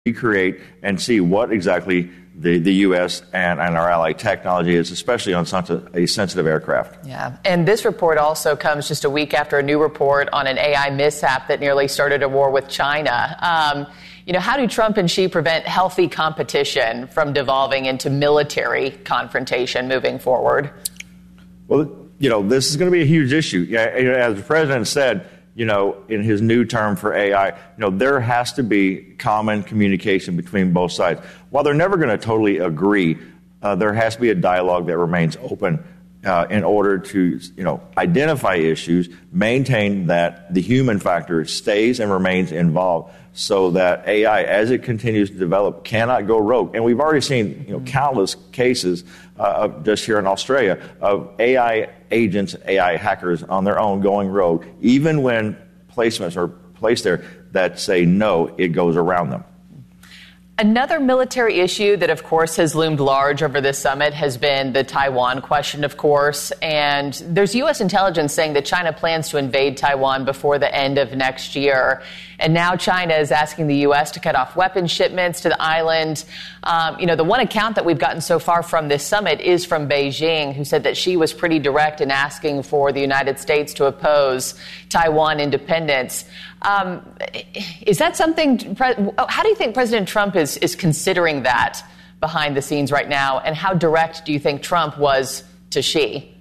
recreate and see what exactly the U.S. and our ally technology is, especially on such a sensitive aircraft. Yeah, and this report also comes just a week after a new report on an AI mishap that nearly started a war with China. How do Trump and Xi prevent healthy competition from devolving into military confrontation moving forward? Well, this is going to be a huge issue. As the president said, in his new term for AI, there has to be common communication between both sides. While they're never going to totally agree, there has to be a dialogue that remains open in order to, identify issues, maintain that the human factor stays and remains involved so that AI, as it continues to develop, cannot go rogue. And we've already seen, countless cases of just here in Australia of AI agents, AI hackers on their own going rogue, even when placements are placed there that say no, it goes around them. Another military issue that, of course, has loomed large over this summit has been the Taiwan question, of course. And there's U.S. intelligence saying that China plans to invade Taiwan before the end of next year. And now China is asking the U.S. to cut off weapons shipments to the island. The one account that we've gotten so far from this summit is from Beijing, who said that she was pretty direct in asking for the United States to oppose Taiwan independence. Is that something, how do you think President Trump is considering that behind the scenes right now? And how direct do you think Trump was to Xi?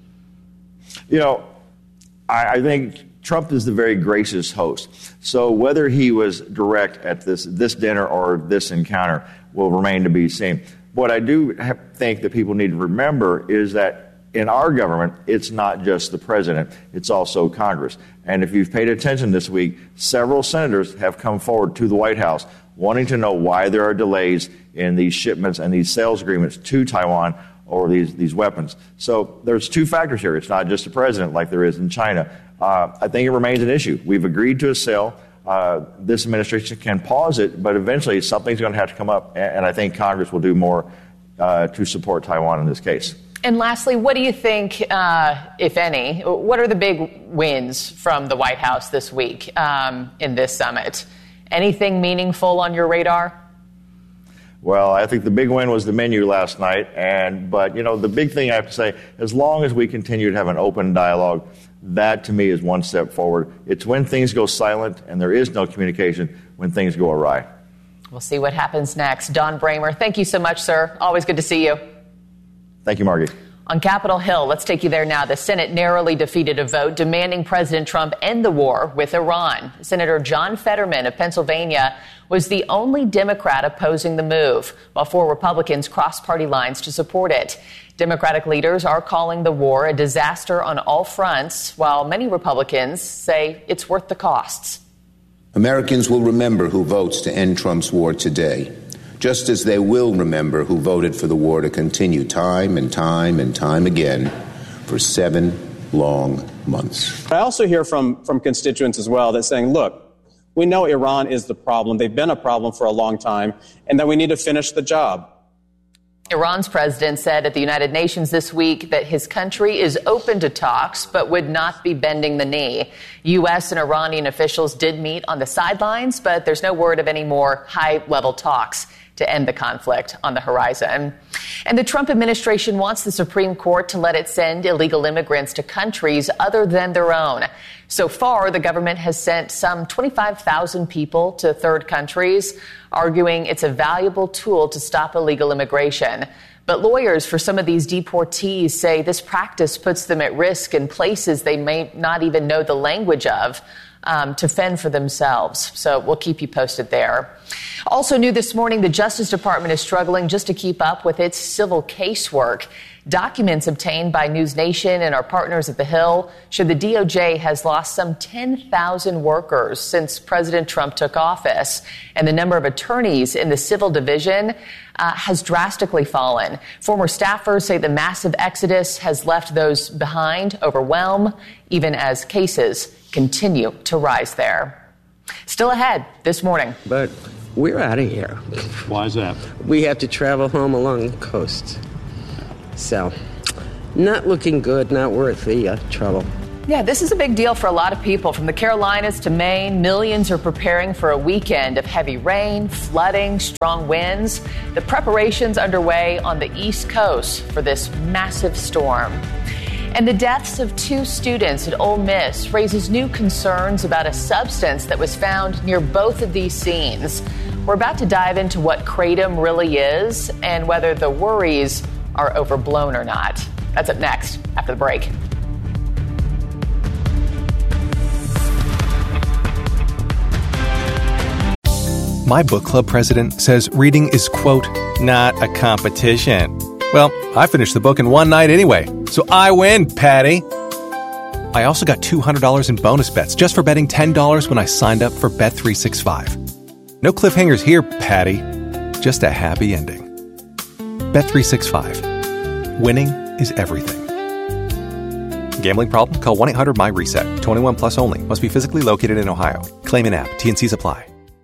I think Trump is the very gracious host. So whether he was direct at this dinner or this encounter will remain to be seen. What I do think that people need to remember is that in our government, it's not just the president, it's also Congress. And if you've paid attention this week, several senators have come forward to the White House wanting to know why there are delays in these shipments and these sales agreements to Taiwan or these weapons. So there's two factors here. It's not just the president like there is in China. I think it remains an issue. We've agreed to a sale. This administration can pause it, but eventually something's going to have to come up, and I think Congress will do more to support Taiwan in this case. And lastly, what do you think, if any, what are the big wins from the White House this week in this summit? Anything meaningful on your radar? Well, I think the big win was the menu last night. But the big thing I have to say, as long as we continue to have an open dialogue, that to me is one step forward. It's when things go silent and there is no communication when things go awry. We'll see what happens next. Don Bramer, thank you so much, sir. Always good to see you. Thank you, Margie. On Capitol Hill, let's take you there now. The Senate narrowly defeated a vote demanding President Trump end the war with Iran. Senator John Fetterman of Pennsylvania was the only Democrat opposing the move, while 4 Republicans crossed party lines to support it. Democratic leaders are calling the war a disaster on all fronts, while many Republicans say it's worth the costs. Americans will remember who votes to end Trump's war today, just as they will remember who voted for the war to continue time and time and time again for 7 long months. I also hear from constituents as well that saying, look, we know Iran is the problem. They've been a problem for a long time, and that we need to finish the job. Iran's president said at the United Nations this week that his country is open to talks, but would not be bending the knee. U.S. and Iranian officials did meet on the sidelines, but there's no word of any more high-level talks to end the conflict on the horizon. And the Trump administration wants the Supreme Court to let it send illegal immigrants to countries other than their own. So far, the government has sent some 25,000 people to third countries, arguing it's a valuable tool to stop illegal immigration. But lawyers for some of these deportees say this practice puts them at risk in places they may not even know the language of, to fend for themselves. So we'll keep you posted there. Also new this morning, the Justice Department is struggling just to keep up with its civil casework. Documents obtained by News Nation and our partners at The Hill show the DOJ has lost some 10,000 workers since President Trump took office, and the number of attorneys in the civil division has drastically fallen. Former staffers say the massive exodus has left those behind overwhelmed, even as cases continue to rise there. Still ahead this morning. But we're out of here. Why is that? We have to travel home along the coast. So, not looking good, not worth the trouble. Yeah, this is a big deal for a lot of people. From the Carolinas to Maine, millions are preparing for a weekend of heavy rain, flooding, strong winds. The preparations underway on the East Coast for this massive storm. And the deaths of 2 students at Ole Miss raises new concerns about a substance that was found near both of these scenes. We're about to dive into what kratom really is and whether the worries are overblown or not. That's up next after the break. My book club president says reading is, quote, not a competition. Well, I finished the book in one night anyway, so I win, Patty. I also got $200 in bonus bets just for betting $10 when I signed up for Bet365. No cliffhangers here, Patty. Just a happy ending. Bet365. Winning is everything. Gambling problem? Call 1-800-MY-RESET. 21 plus only. Must be physically located in Ohio. Claim in app. T&Cs apply.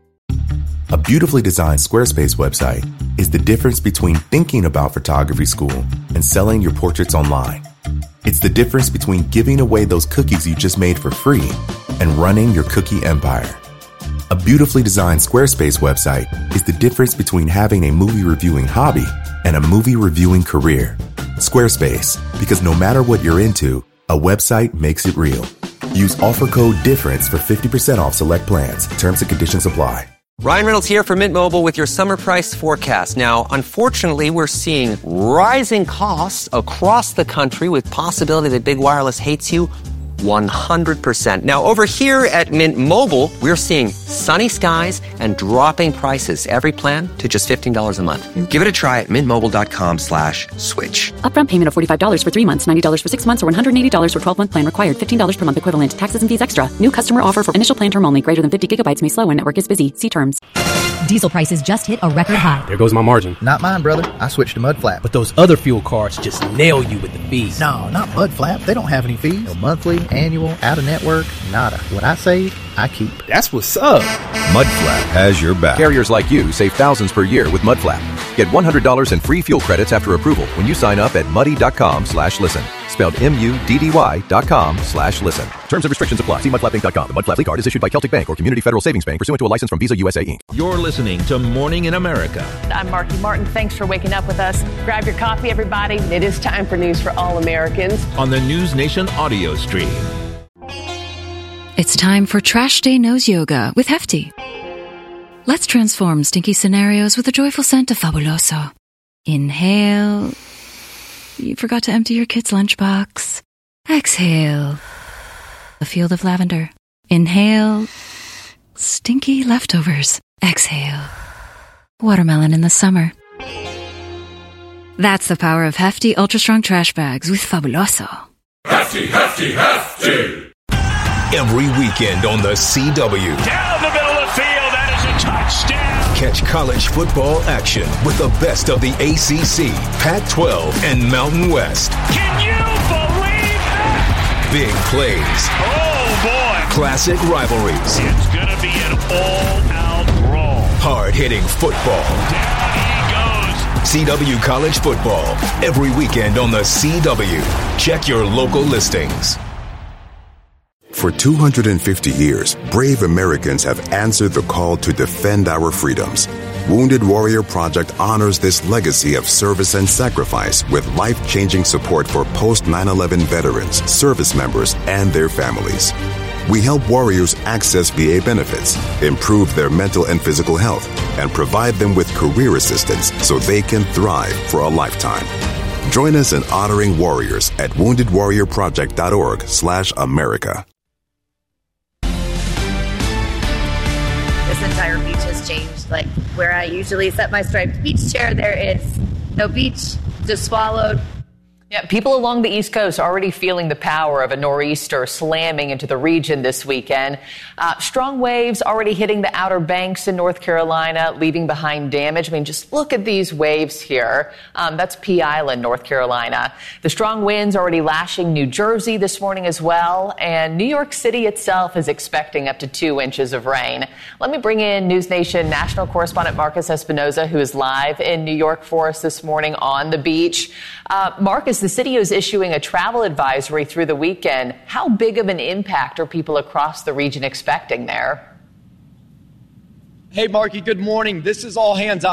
A beautifully designed Squarespace website is the difference between thinking about photography school and selling your portraits online. It's the difference between giving away those cookies you just made for free and running your cookie empire. A beautifully designed Squarespace website is the difference between having a movie reviewing hobby and a movie reviewing career. Squarespace, because no matter what you're into, a website makes it real. Use offer code DIFFERENCE for 50% off select plans. Terms and conditions apply. Ryan Reynolds here for Mint Mobile with your summer price forecast. Now, unfortunately, we're seeing rising costs across the country with possibility that big wireless hates you 100%. Now, over here at Mint Mobile, we're seeing sunny skies and dropping prices. Every plan to just $15 a month. Give it a try at mintmobile.com/switch. Upfront payment of $45 for 3 months, $90 for 6 months, or $180 for 12-month plan required. $15 per month equivalent. Taxes and fees extra. New customer offer for initial plan term only. Greater than 50 gigabytes may slow when network is busy. See terms. Diesel prices just hit a record high. There goes my margin. Not mine, brother. I switched to Mudflap. But those other fuel cards just nail you with the fees. No, not Mudflap. They don't have any fees. No monthly, annual, out-of-network, nada. What I save, I keep. That's what's up. Mudflap has your back. Carriers like you save thousands per year with Mudflap. Get $100 in free fuel credits after approval when you sign up at muddy.com/listen. Spelled MUDDY.com/listen. Terms and restrictions apply. See mudflapping.com. The Mudflap card is issued by Celtic Bank or Community Federal Savings Bank pursuant to a license from Visa USA Inc. You're listening to Morning in America. I'm Marky Martin. Thanks for waking up with us. Grab your coffee, everybody. It is time for News for All Americans on the News Nation audio stream. It's time for Trash Day Nose Yoga with Hefty. Let's transform stinky scenarios with a joyful scent of Fabuloso. Inhale. You forgot to empty your kid's lunchbox. Exhale. A field of lavender. Inhale. Stinky leftovers. Exhale. Watermelon in the summer. That's the power of Hefty Ultra Strong Trash Bags with Fabuloso. Hefty, Hefty, Hefty! Every weekend on the CW. Down the middle of the field, that is a touchdown! Catch college football action with the best of the ACC, Pac-12, and Mountain West. Can you believe that? Big plays. Oh, boy. Classic rivalries. It's going to be an all-out brawl. Hard-hitting football. Down he goes. CW College Football. Every weekend on the CW. Check your local listings. For 250 years, brave Americans have answered the call to defend our freedoms. Wounded Warrior Project honors this legacy of service and sacrifice with life-changing support for post-9/11 veterans, service members, and their families. We help warriors access VA benefits, improve their mental and physical health, and provide them with career assistance so they can thrive for a lifetime. Join us in honoring warriors at woundedwarriorproject.org/America. This entire beach has changed. Like where I usually set my striped beach chair, there is no beach, just swallowed. Yeah, people along the East Coast already feeling the power of a nor'easter slamming into the region this weekend. Strong waves already hitting the Outer Banks in North Carolina, leaving behind damage. I mean, just look at these waves here. That's Pea Island, North Carolina. The strong winds already lashing New Jersey this morning as well. And New York City itself is expecting up to 2 inches of rain. Let me bring in News Nation national correspondent Marcus Espinoza, who is live in New York for us this morning on the beach. Marcus, the city is issuing a travel advisory through the weekend. How big of an impact are people across the region expecting there? Hey, Marky, good morning. This is all hands on.